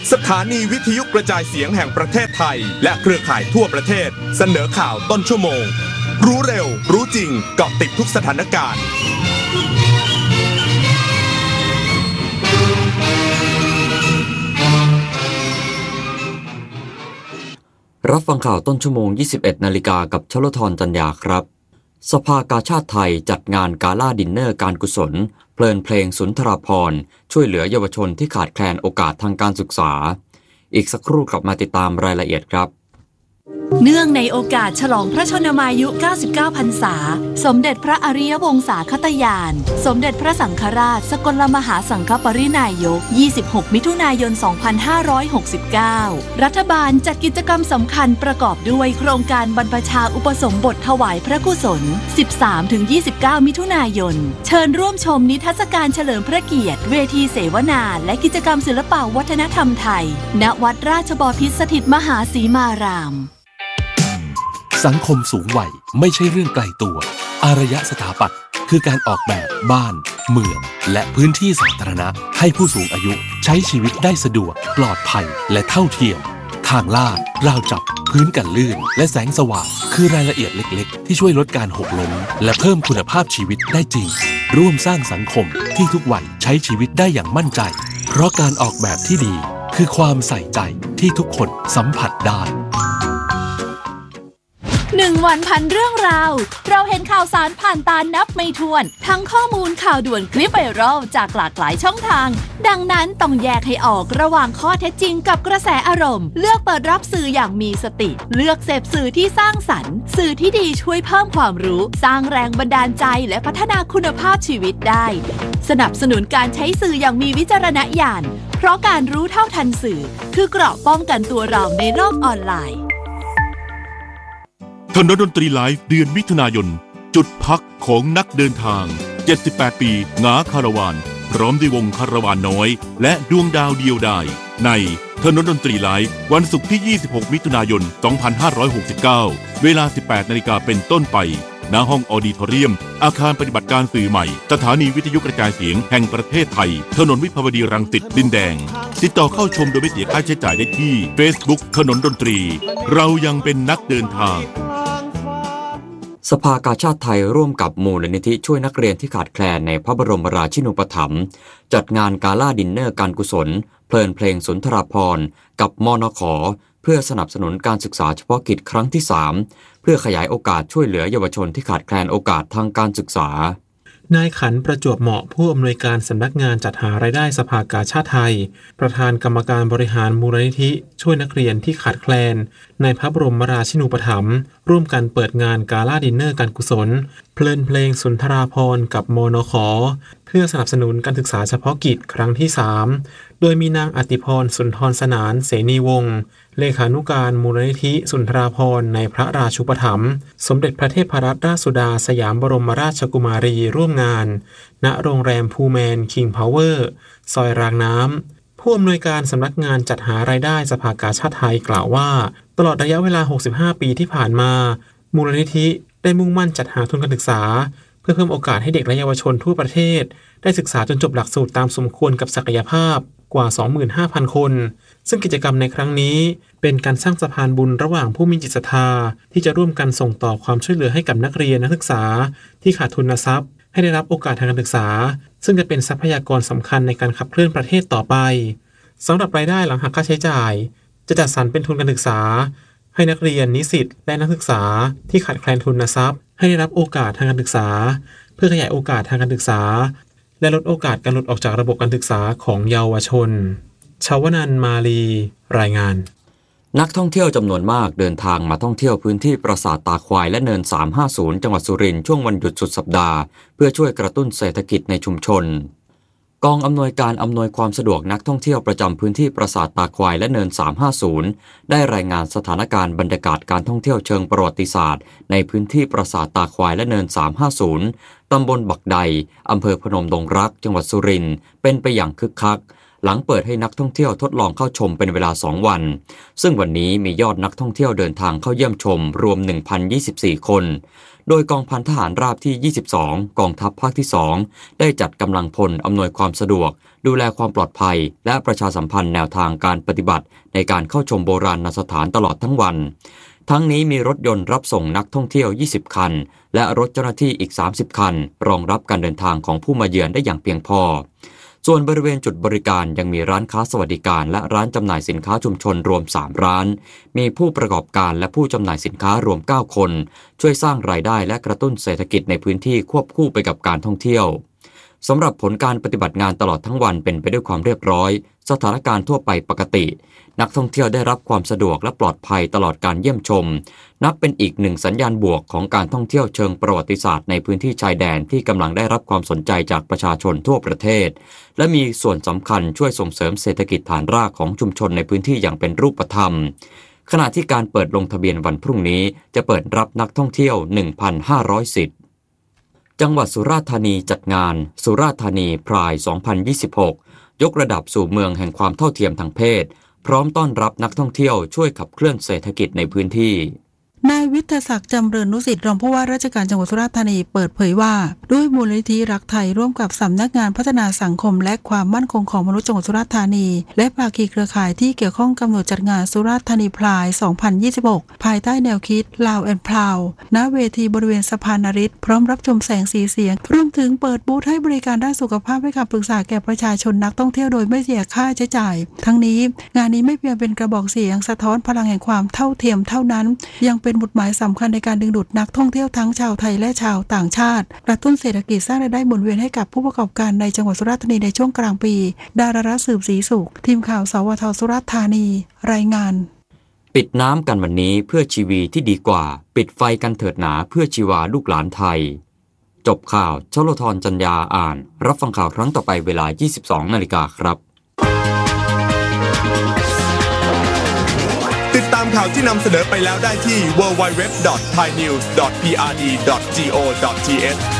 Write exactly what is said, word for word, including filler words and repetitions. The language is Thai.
สถานีวิทยุกระจายเสียงแห่งประเทศไทยและเครือข่ายทั่วประเทศเสนอข่าวต้นชั่วโมงรู้เร็วรู้จริงเกาะติดทุกสถานการณ์รับฟังข่าวต้นชั่วโมง ยี่สิบเอ็ดนาฬิกากับชลธรจันยาครับสภากาชาดไทยจัดงานกาล่าดินเนอร์การกุศลเพลินเพลงสุนทราภรณ์ช่วยเหลือเยาวชนที่ขาดแคลนโอกาสทางการศึกษาอีกสักครู่กลับมาติดตามรายละเอียดครับเนื่องในโอกาสฉลองพระชนมายุ เก้าสิบเก้า พรรษาสมเด็จพระอริยวงศาคตญาณสมเด็จพระสังฆราชสกลมหาสังฆปรินายก ยี่สิบหก มิถุนายน สองพันห้าร้อยหกสิบเก้า รัฐบาลจัดกิจกรรมสำคัญประกอบด้วยโครงการบรรพชาอุปสมบทถวายพระกุศล สิบสามถึงยี่สิบเก้า มิถุนายนเชิญร่วมชมนิทรรศการเฉลิมพระเกียรติเวทีเสวนาและกิจกรรมศิลปวัฒนธรรมไทยณวัดราชบพิตรสถิตมหาสีมารามสังคมสูงวัยไม่ใช่เรื่องไกลตัวอารยสถาปัตย์คือการออกแบบบ้านเมืองและพื้นที่สาธารณะให้ผู้สูงอายุใช้ชีวิตได้สะดวกปลอดภัยและเท่าเทียมทางลาดราวจับพื้นกันลื่นและแสงสว่างคือรายละเอียดเล็กๆที่ช่วยลดการหกล้มและเพิ่มคุณภาพชีวิตได้จริงร่วมสร้างสังคมที่ทุกวัยใช้ชีวิตได้อย่างมั่นใจเพราะการออกแบบที่ดีคือความใส่ใจที่ทุกคนสัมผัสได้หนึ่งวันพันเรื่องราวเราเห็นข่าวสารผ่านตานับไม่ถ้วนทั้งข้อมูลข่าวด่วนคลิปไวรัลจากหลากหลายช่องทางดังนั้นต้องแยกให้ออกระหว่างข้อเท็จจริงกับกระแสอารมณ์เลือกเปิดรับสื่ออย่างมีสติเลือกเสพสื่อที่สร้างสรรค์สื่อที่ดีช่วยเพิ่มความรู้สร้างแรงบันดาลใจและพัฒนาคุณภาพชีวิตได้สนับสนุนการใช้สื่ออย่างมีวิจารณญาณเพราะการรู้เท่าทันสื่อคือเกราะป้องกันตัวเราในโลกออนไลน์ถนนดนตรีไลฟ์เดือนมิถุนายนจุดพักของนักเดินทางเจ็ดสิบแปดปีหงาคาราวานพร้อมด้วยวงคาราวานน้อยและดวงดาวเดียวดายในถนนดนตรีไลฟ์วันศุกร์ที่ยี่สิบหกมิถุนายนสองพันห้าร้อยหกสิบเก้าเวลา สิบแปดนาฬิกาเป็นต้นไปณห้องออดิทอเรียมอาคารปฏิบัติการสื่อใหม่สถานีวิทยุกระจายเสียงแห่งประเทศไทยถนนวิภาวดีรังสิตดินแดงติดต่อเข้าชมโดยไม่เสียค่าใช้จ่ายได้ที่ Facebook ถนนดนตรีเรายังเป็นนักเดินทางสภากาชาดไทยร่วมกับมูลนิธิช่วยนักเรียนที่ขาดแคลนในพระบรมราชินูปถัมภ์จัดงานกาล่าดินเนอร์การกุศลเพลินเพลงสุนทราภรณ์กับมนข.เพื่อสนับสนุนการศึกษาเฉพาะกิจครั้งที่สามเพื่อขยายโอกาสช่วยเหลือเยาวชนที่ขาดแคลนโอกาสทางการศึกษานายขันประจวบเหมาะผู้อำนวยการสำนักงานจัดหารายได้สภากาชาดไทยประธานกรรมการบริหารมูลนิธิช่วยนักเรียนที่ขาดแคลนในพระบรมราชินูปถัมภ์ร่วมกันเปิดงานกาล่าดินเนอร์การกุศลเพลินเพลงสุนทราภรณ์กับมนข.เพื่อสนับสนุนการศึกษาเฉพาะกิจครั้งที่สามโดยมีนางอติพรสุนทรสนานเสนีวงศ์เลขานุการมูลนิธิสุนทราภรณ์ในพระราชูปถัมภ์สมเด็จพระเทพรัตนราชสุดาสยามบรมราชกุมารีร่วมงานณโรงแรมพูแมนคิงพาวเวอร์ซอยรางน้ำผู้อำนวยการสำนักงานจัดหารายได้สภากาชาดไทยกล่าวว่าตลอดระยะเวลาหกสิบห้าปีที่ผ่านมามูลนิธิได้มุ่งมั่นจัดหาทุนการศึกษาเพื่อเพิ่มโอกาสให้เด็กและเยาวชนทั่วประเทศได้ศึกษาจนจบหลักสูตรตามสมควรกับศักยภาพกว่า สองหมื่นห้าพัน คนซึ่งกิจกรรมในครั้งนี้เป็นการสร้างสะพานบุญระหว่างผู้มีจิตศรัทธาที่จะร่วมกันส่งต่อความช่วยเหลือให้กับนักเรียนนักศึกษาที่ขาดทุนทรัพย์ให้ได้รับโอกาสทางการศึกษาซึ่งจะเป็นทรัพยากรสำคัญในการขับเคลื่อนประเทศต่อไปสำหรับรายได้หลังหักค่าใช้จ่ายจะจัดสรรเป็นทุนการศึกษาให้นักเรียนนิสิตและนักศึกษาที่ขาดแคลนทุนทรัพย์ให้ได้รับโอกาสทางการศึกษาเพื่อขยายโอกาสทางการศึกษาและลดโอกาสการหลุดออกจากระบบการศึกษาของเยาวชนชวนันท์มาลีรายงานนักท่องเที่ยวจำนวนมากเดินทางมาท่องเที่ยวพื้นที่ปราสาทตาควายและเนินสามห้าศูนย์จังหวัดสุรินทร์ช่วงวันหยุดสุดสัปดาห์เพื่อช่วยกระตุ้นเศรษฐกิจในชุมชนกองอำนวยการอำนวยความสะดวกนักท่องเที่ยวประจำพื้นที่ปราสาทตาควายและเนินสามห้าศูนย์ได้รายงานสถานการณ์บรรยากาศการท่องเที่ยวเชิงประวัติศาสตร์ในพื้นที่ปราสาทตาควายและเนินสามห้าศูนย์ตำบลบักใดอำเภอพนมดงรักจังหวัดสุรินทร์เป็นไปอย่างคึกคักหลังเปิดให้นักท่องเที่ยวทดลองเข้าชมเป็นเวลาสองวันซึ่งวันนี้มียอดนักท่องเที่ยวเดินทางเข้าเยี่ยมชมรวม หนึ่งพันยี่สิบสี่ คนโดยกองพันทหารราบที่ ยี่สิบสอง กองทัพภาคที่ สอง ได้จัดกำลังพลอำนวยความสะดวกดูแลความปลอดภัยและประชาสัมพันธ์แนวทางการปฏิบัติในการเข้าชมโบราณสถานตลอดทั้งวันทั้งนี้มีรถยนต์รับส่งนักท่องเที่ยว ยี่สิบ คันและรถเจ้าหน้าที่อีก สามสิบ คันรองรับการเดินทางของผู้มาเยือนได้อย่างเพียงพอส่วนบริเวณจุดบริการยังมีร้านค้าสวัสดิการและร้านจำหน่ายสินค้าชุมชนรวม สาม ร้านมีผู้ประกอบการและผู้จำหน่ายสินค้ารวม เก้า คนช่วยสร้างรายได้และกระตุ้นเศรษฐกิจในพื้นที่ควบคู่ไปกับการท่องเที่ยวสำหรับผลการปฏิบัติงานตลอดทั้งวันเป็นไปด้วยความเรียบร้อยสถานการณ์ทั่วไปปกตินักท่องเที่ยวได้รับความสะดวกและปลอดภัยตลอดการเยี่ยมชมนับเป็นอีกหนึ่งสัญญาณบวกของการท่องเที่ยวเชิงประวัติศาสตร์ในพื้นที่ชายแดนที่กำลังได้รับความสนใจจากประชาชนทั่วประเทศและมีส่วนสำคัญช่วยส่งเสริมเศรษฐกิจฐานรากของชุมชนในพื้นที่อย่างเป็นรูปธรรมขณะที่การเปิดลงทะเบียนวันพรุ่งนี้จะเปิดรับนักท่องเที่ยว หนึ่งพันห้าร้อย สิทธิ์จังหวัดสุราษฎร์ธานีจัดงานสุราษฎร์ธานีพราย สองพันยี่สิบหก ยกระดับสู่เมืองแห่งความเท่าเทียมทางเพศพร้อมต้อนรับนักท่องเที่ยวช่วยขับเคลื่อนเศรษฐกิจในพื้นที่นายวิทยศักดิ์จำเริญนุสิทธิ์รองผู้ว่าราชการจังหวัดสุราษฎร์ธานีเปิดเผยว่าด้วยมูลนิธิรักไทยร่วมกับสำนักงานพัฒนาสังคมและความมั่นคงของมนุษย์จังหวัดสุราษฎร์ธานีและภาคีเครือข่ายที่เกี่ยวข้องกำหนดจัดงานสุราษฎร์ธานีพราย สองพันยี่สิบหก ภายใต้แนวคิด Loud and Proud ณ เวทีบริเวณสะพานนฤทธิ์พร้อมรับชมแสงสีเสียงรวมถึงเปิดบูธให้บริการด้านสุขภาพให้คำปรึกษาแก่ประชาชนนักท่องเที่ยวโดยไม่เสียค่าใช้จ่ายทั้งนี้งานนี้ไม่เพียงเป็นกระบอกเสียงสะท้อนพลังแห่งความเท่าเทียมเท่านั้นยังเป็นหมุดหมายสำคัญในการดึงดูดนักท่องเที่ยวทั้งชาวไทยและชาวต่างชาติกระตุ้นเศรษฐกิจสร้างรายได้หมุนเวียนให้กับผู้ประกอบการในจังหวัดสุราษฎร์ธานีในช่วงกลางปีดารารัตน์สืบศรีสุขทีมข่าวสวทสุราษฎร์ธานีรายงานปิดน้ำกันวันนี้เพื่อชีวีที่ดีกว่าปิดไฟกันเถิดหนาเพื่อชีวาลูกหลานไทยจบข่าวชลธรจัญญาอ่านรับฟังข่าวครั้งต่อไปเวลา ยี่สิบสองนาฬิกาครับติดตามข่าวที่นำเสนอไปแล้วได้ที่ ดับเบิลยู ดับเบิลยู ดับเบิลยู ดอท ไทยนิวส์ ดอท พี อาร์ ดี ดอท จี โอ ดอท ที เอช